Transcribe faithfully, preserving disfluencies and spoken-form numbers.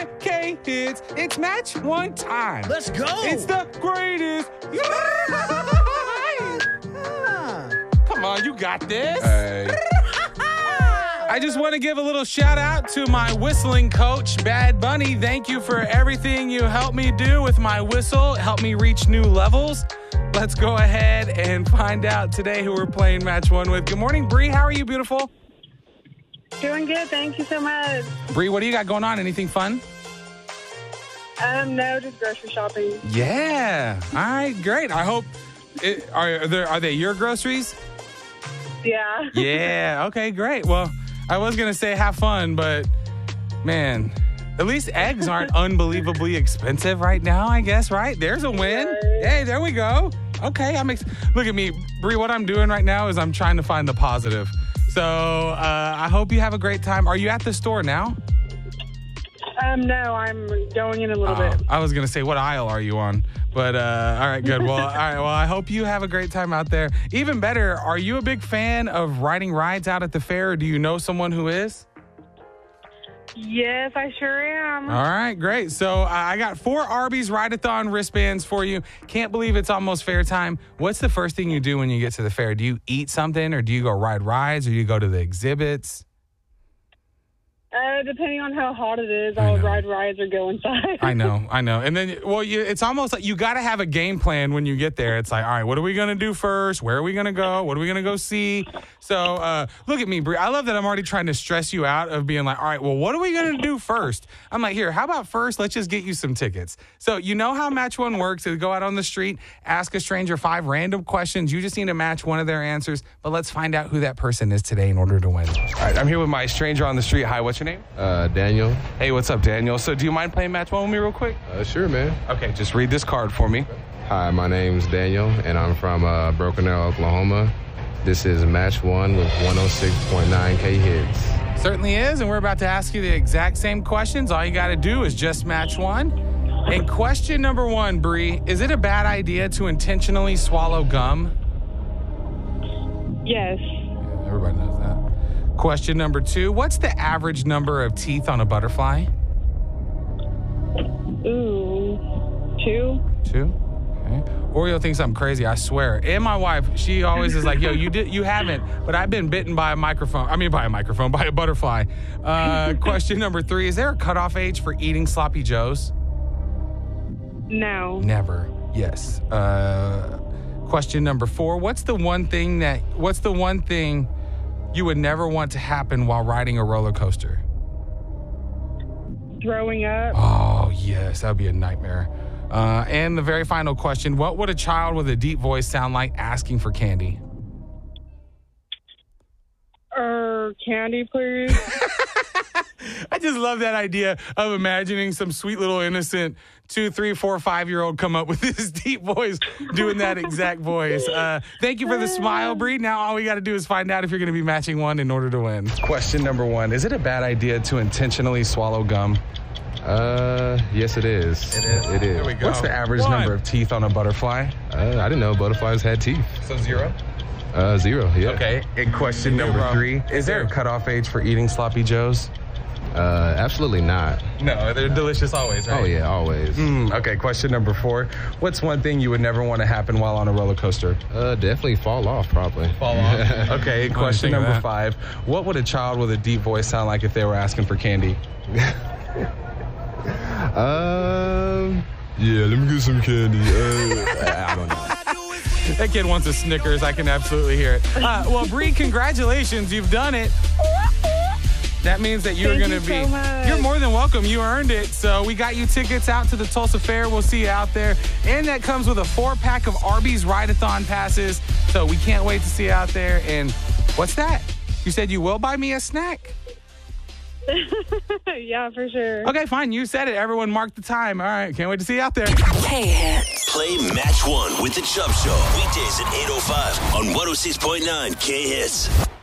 nine K hits. It's match one time. Let's go. It's the greatest. Come on, you got this. Hey. I just want to give a little shout out to my whistling coach, Bad Bunny. Thank you for everything you helped me do with my whistle. Help me reach new levels. Let's go ahead and find out today who we're playing match one with. Good morning, Bree. How are you, beautiful? Doing good. Thank you so much. Bree, what do you got going on? Anything fun? Um, no, just grocery shopping. Yeah. All right, great. I hope it, are there are they your groceries? Yeah. Yeah. Okay, great. Well, I was going to say have fun, but man, at least eggs aren't unbelievably expensive right now, I guess, right? There's a win. Right. Hey, there we go. Okay, I'm ex- look at me. Bree, what I'm doing right now is I'm trying to find the positive. So uh, I hope you have a great time. Are you at the store now? Um, no, I'm going in a little Oh, bit. I was going to say, what aisle are you on? But, uh, all right, good. Well, all right. Well, I hope you have a great time out there. Even better, are you a big fan of riding rides out at the fair, or do you know someone who is? Yes, I sure am. All right, great. So uh, I got four Arby's Ride-a-thon wristbands for you. Can't believe it's almost fair time. What's the first thing you do when you get to the fair? Do you eat something, or do you go ride rides, or do you go to the exhibits? Uh, depending on how hot it is, I I'll know. ride rides or go inside. I know, I know. And then, well, you, it's almost like you got to have a game plan when you get there. It's like, all right, what are we going to do first? Where are we going to go? What are we going to go see? So uh, look at me, Brie. I love that I'm already trying to stress you out of being like, all right, well, what are we going to do first? I'm like, here, how about first, let's just get you some tickets. So you know how match one works. Is go out on the street, ask a stranger five random questions. You just need to match one of their answers. But let's find out who that person is today in order to win. All right, I'm here with my stranger on the street. Hi, what's your name? Uh, Daniel. Hey, what's up, Daniel? So do you mind playing match one with me real quick? Uh, sure, man. Okay, just read this card for me. Hi, my name's Daniel, and I'm from uh, Broken Arrow, Oklahoma. This is match one with one oh six point nine K hits. Certainly is, and we're about to ask you the exact same questions. All you got to do is just match one. And question number one, Bree, is it a bad idea to intentionally swallow gum? Yes. Yeah, everybody knows that. Question number two, what's the average number of teeth on a butterfly? Ooh. Two. Two. Okay. Oreo thinks I'm crazy, I swear. And my wife, she always is like, yo, you did, you haven't, but I've been bitten by a microphone. I mean, by a microphone, by a butterfly. Uh, question number three, is there a cutoff age for eating sloppy joes? No. Never. Yes. Uh, question number four, what's the one thing that, what's the one thing you would never want to happen while riding a roller coaster? Throwing up. Oh, yes, that would be a nightmare. Uh, and the very final question, what would a child with a deep voice sound like asking for candy? Er, candy, please. I just love that idea of imagining some sweet little innocent two, three, four, five-year-old come up with this deep voice doing that exact voice. Uh, thank you for the smile, Bree. Now all we got to do is find out if you're going to be matching one in order to win. Question number one, is it a bad idea to intentionally swallow gum? Uh, yes, it is. It is. It is. There we go. What's the average One. number of teeth on a butterfly? Uh, I didn't know butterflies had teeth. So zero? Uh, zero, yeah. Okay. And question number three, is there a cutoff age for eating sloppy joes? Uh, absolutely not. No, they're delicious always, right? Oh, yeah, always. Mm, okay, question number four. What's one thing you would never want to happen while on a roller coaster? Uh, definitely fall off, probably. Fall off. Okay, question think of number that. five. What would a child with a deep voice sound like if they were asking for candy? um, yeah, let me get some candy. Uh, I don't know. That kid wants a Snickers. I can absolutely hear it. Uh, well, Bree, congratulations. You've done it. That means that you're Thank going to you be, so much. you're more than welcome. You earned it. So we got you tickets out to the Tulsa Fair. We'll see you out there. And that comes with a four pack of Arby's Ride-a-thon passes. So we can't wait to see you out there. And what's that? You said you will buy me a snack? Yeah, for sure. Okay, fine. You said it. Everyone mark the time. All right. Can't wait to see you out there. K-Hits. Play Match One with the Chubb Show. Weekdays at eight oh five on one oh six point nine K-Hits.